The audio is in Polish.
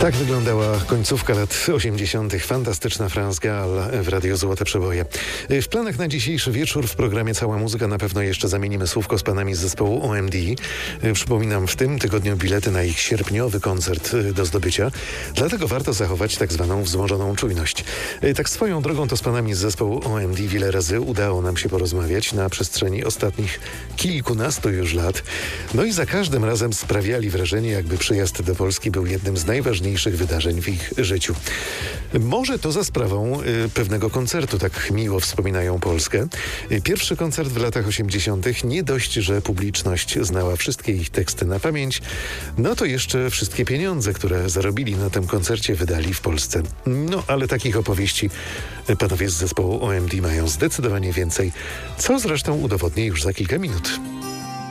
Tak wyglądała końcówka lat 80. Fantastyczna France Gall w Radiu Złote Przeboje. W planach na dzisiejszy wieczór w programie Cała Muzyka na pewno jeszcze zamienimy słówko z panami z zespołu OMD. Przypominam, w tym tygodniu bilety na ich sierpniowy koncert do zdobycia, dlatego warto zachować tak zwaną wzmożoną czujność. Tak swoją drogą to z panami z zespołu OMD wiele razy udało nam się porozmawiać na przestrzeni ostatnich kilkunastu już lat. No i za każdym razem sprawiali wrażenie, jakby przyjazd do Polski był jednym z najważniejszych wydarzeń w ich życiu. Może to za sprawą pewnego koncertu, tak miło wspominają Polskę. Pierwszy koncert w latach 80. nie dość, że publiczność znała wszystkie ich teksty na pamięć, no to jeszcze wszystkie pieniądze, które zarobili na tym koncercie, wydali w Polsce. No, ale takich opowieści panowie z zespołu OMD mają zdecydowanie więcej, co zresztą udowodnię już za kilka minut.